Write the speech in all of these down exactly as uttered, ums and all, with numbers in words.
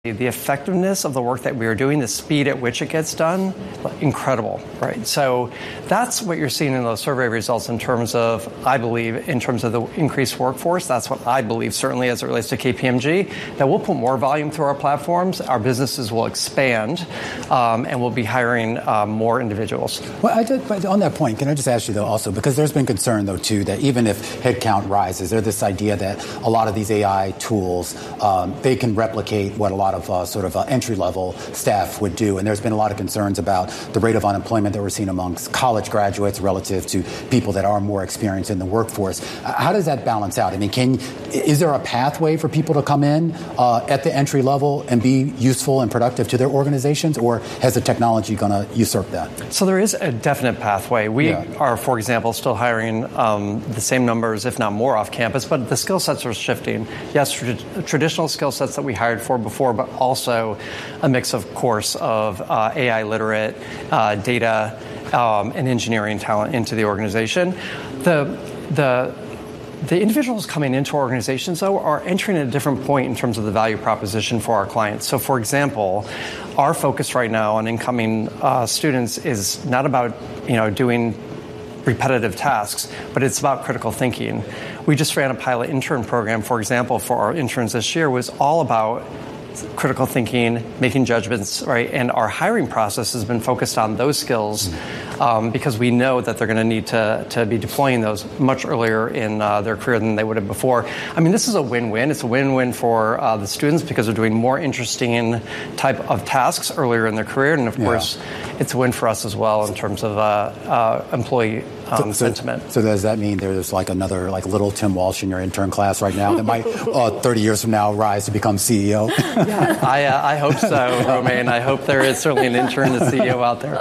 The effectiveness of the work that we are doing, the speed at which it gets done, incredible, right? So that's what you're seeing in those survey results in terms of, I believe, in terms of the increased workforce. That's what I believe, certainly as it relates to K P M G, that we'll put more volume through our platforms, our businesses will expand, um, and we'll be hiring um, more individuals. Well, I did, but on that point, can I just ask you, though, also, because there's been concern, though, too, that even if headcount rises, there's this idea that a lot of these A I tools, um, they can replicate what a lot of uh, sort of uh, entry-level staff would do. And there's been a lot of concerns about the rate of unemployment that we're seeing amongst college graduates relative to people that are more experienced in the workforce. Uh, how does that balance out? I mean, can is there a pathway for people to come in uh, at the entry level and be useful and productive to their organizations, or has the technology going to usurp that? So there is a definite pathway. We yeah. are, for example, still hiring um, the same numbers, if not more, off campus, but the skill sets are shifting. Yes, tra- traditional skill sets that we hired for before, but also Also, a mix, of course, of uh, A I literate, uh, data, um, and engineering talent into the organization. The the the individuals coming into our organizations, though, are entering at a different point in terms of the value proposition for our clients. So, for example, our focus right now on incoming uh, students is not about, you know, doing repetitive tasks, but it's about critical thinking. We just ran a pilot intern program, for example, for our interns this year, was all about critical thinking, making judgments, right? And our hiring process has been focused on those skills um, because we know that they're going to need to to be deploying those much earlier in uh, their career than they would have before. I mean, this is a win-win. It's a win-win for uh, the students because they're doing more interesting type of tasks earlier in their career, and of yeah. course, it's a win for us as well in terms of uh, uh, employee um, so, sentiment. So, so does that mean there's like another like little Tim Walsh in your intern class right now that might uh, thirty years from now rise to become C E O? Yeah, I, uh, I hope so, Romaine. I hope there is certainly an intern to C E O out there.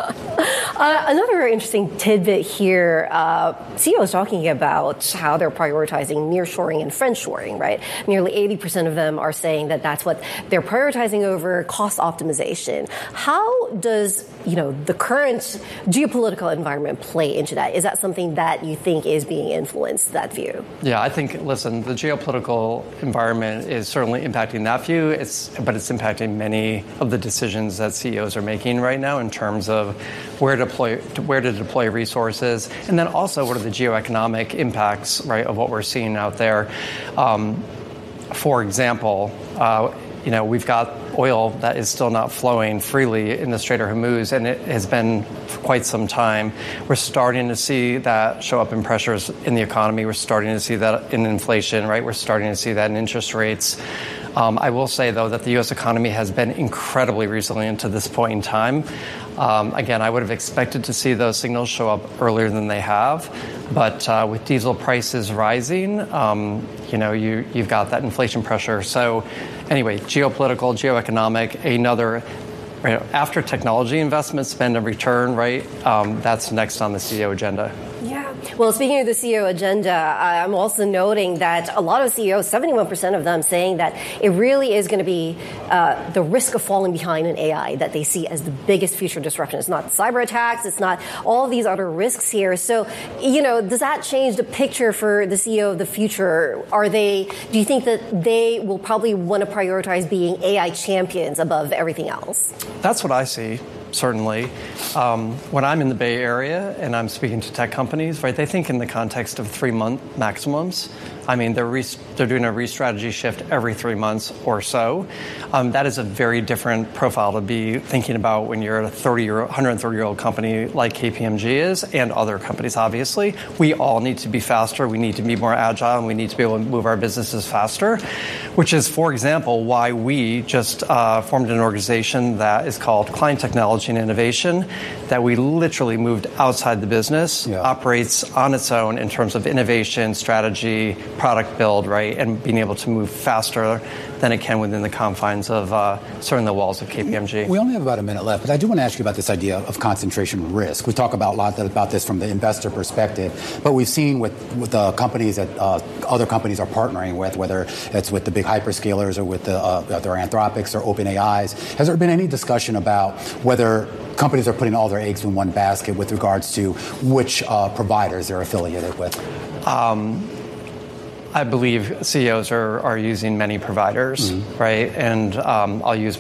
Uh, another interesting tidbit here, uh, C E O is talking about how they're prioritizing nearshoring and friendshoring, right? Nearly eighty percent of them are saying that that's what they're prioritizing over cost optimization. How does, you know, the current geopolitical environment play into that? Is that something that you think is being influenced, that view? Yeah, I think, listen, the geopolitical environment is certainly impacting that view, it's, but it's impacting many of the decisions that C E Os are making right now in terms of where to deploy, where to deploy resources, and then also what are the geoeconomic impacts, right, of what we're seeing out there. Um, for example, uh, you know, we've got oil that is still not flowing freely in the Strait of Hormuz, and it has been for quite some time. We're starting to see that show up in pressures in the economy. We're starting to see that in inflation, right? We're starting to see that in interest rates. Um, I will say, though, that the U S economy has been incredibly resilient to this point in time. Um, again, I would have expected to see those signals show up earlier than they have. But uh, with diesel prices rising, um, you know, you, you've got that inflation pressure. So anyway, geopolitical, geoeconomic, another, you know, after technology investment, spend and return, right? Um, that's next on the C E O agenda. Yeah. Well, speaking of the C E O agenda, I'm also noting that a lot of C E Os, seventy-one percent of them saying that it really is going to be uh, the risk of falling behind in A I that they see as the biggest future disruption. It's not cyber attacks. It's not all these other risks here. So, you know, does that change the picture for the C E O of the future? Are they, do you think that they will probably want to prioritize being A I champions above everything else? That's what I see. Certainly. Um, when I'm in the Bay Area and I'm speaking to tech companies, right, they think in the context of three-month maximums. I mean, they're re- they're doing a re-strategy shift every three months or so. Um, that is a very different profile to be thinking about when you're at a thirty-year, one hundred thirty-year-old company like K P M G is, and other companies, obviously. We all need to be faster. We need to be more agile, and we need to be able to move our businesses faster, which is, for example, why we just uh, formed an organization that is called Client Technology and Innovation, that we literally moved outside the business, yeah. operates on its own in terms of innovation, strategy, product build, right, and being able to move faster than it can within the confines of uh, certainly the walls of K P M G. We only have about a minute left, but I do want to ask you about this idea of concentration risk. We talk about a lot about this from the investor perspective, but we've seen with, with the companies that uh, other companies are partnering with, whether it's with the big hyperscalers or with the, uh, their Anthropics or OpenAIs. Has there been any discussion about whether companies are putting all their eggs in one basket with regards to which uh, providers they're affiliated with? Um, I believe C E Os are, are using many providers, mm-hmm. right? And um, I'll use